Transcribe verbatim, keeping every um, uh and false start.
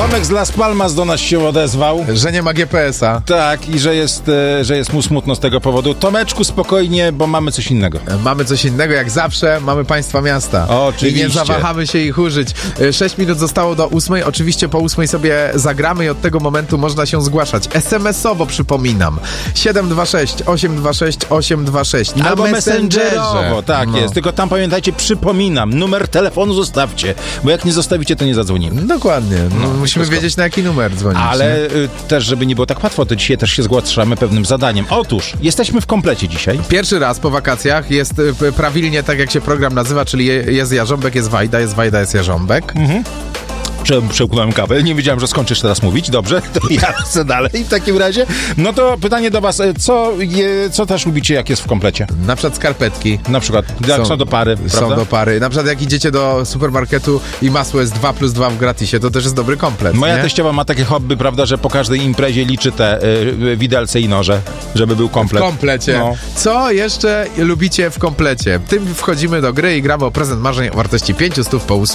Tomek z Las Palmas do nas się odezwał. Że nie ma G P S a. Tak, i że jest, e, że jest mu smutno z tego powodu. Tomeczku, spokojnie, bo mamy coś innego. Mamy coś innego, jak zawsze, mamy państwa miasta. O, oczywiście. I nie zawahamy się ich użyć. Sześć minut zostało do ósmej. Oczywiście po ósmej sobie zagramy i od tego momentu można się zgłaszać. es em es owo przypominam. siedem dwa sześć osiem dwa sześć osiem dwa sześć. Na Albo Messengerze. messengerowo, tak No. jest. Tylko tam pamiętajcie, przypominam, numer telefonu zostawcie, bo jak nie zostawicie, to nie zadzwonimy. Dokładnie. No, musimy wszystko. wiedzieć, na jaki numer dzwonić. Ale y, też, żeby nie było tak łatwo, to dzisiaj też się zgłaszamy pewnym zadaniem. Otóż, jesteśmy w komplecie dzisiaj. Pierwszy raz po wakacjach jest y, p- prawilnie tak, jak się program nazywa, czyli je, jest Jarząbek, jest Wajda, jest Wajda, jest Jarząbek. Mhm. Prze- Przełknąłem kawę, nie wiedziałem, że skończysz teraz mówić. Dobrze, to ja chcę dalej w takim razie. No to pytanie do was, co, je, co też lubicie, jak jest w komplecie? Na przykład skarpetki. Na przykład, jak są do pary, Są prawda? do pary. Na przykład jak idziecie do supermarketu i masło jest dwa plus dwa w gratisie, to też jest dobry komplet. Moja nie? teściowa ma takie hobby, prawda, że po każdej imprezie liczy te y, widelce i noże, żeby był komplet. W komplecie. No. Co jeszcze lubicie w komplecie? Tym wchodzimy do gry i gramy o prezent marzeń o wartości pięćset po